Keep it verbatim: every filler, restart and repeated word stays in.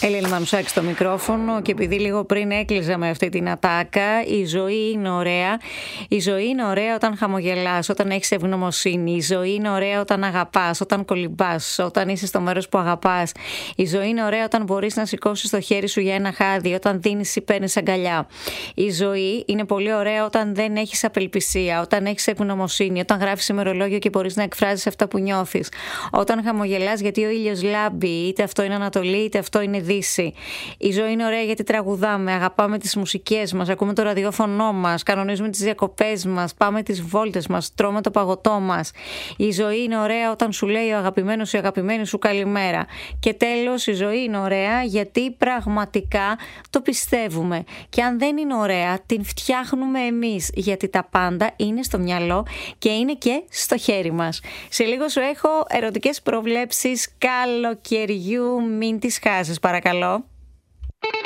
Έλλη Μανουσάκη στο μικρόφωνο, και επειδή λίγο πριν έκλειζα με αυτή την ατάκα, η ζωή είναι ωραία. Η ζωή είναι ωραία όταν χαμογελάς, όταν έχεις ευγνωμοσύνη. Η ζωή είναι ωραία όταν αγαπάς, όταν κολυμπάς, όταν είσαι στο μέρος που αγαπάς. Η ζωή είναι ωραία όταν μπορείς να σηκώσεις το χέρι σου για ένα χάδι, όταν δίνεις ή παίρνεις αγκαλιά. Η ζωή είναι πολύ ωραία όταν δεν έχεις απελπισία, όταν έχεις ευγνωμοσύνη, όταν γράφεις ημερολόγιο και μπορείς να εκφράζεις αυτά που νιώθεις. Όταν χαμογελάς γιατί ο ήλιος λάμπει, είτε αυτό είναι Ανατολή είτε αυτό είναι Δύση. Η ζωή είναι ωραία γιατί τραγουδάμε, αγαπάμε τις μουσικές μας, ακούμε το ραδιόφωνο μας, κανονίζουμε τις διακοπές μας, πάμε τις βόλτες μας, τρώμε το παγωτό μας. Η ζωή είναι ωραία όταν σου λέει ο αγαπημένος ή η αγαπημένη σου καλημέρα. Και τέλος, η ζωή είναι ωραία γιατί πραγματικά το πιστεύουμε. Και αν δεν είναι ωραία, την φτιάχνουμε εμείς, γιατί τα πάντα είναι στο μυαλό και είναι και στο χέρι μας. Σε λίγο σου έχω ερωτικές προβλέψεις καλοκαιριού, μην τις χάσεις παρακαλώ.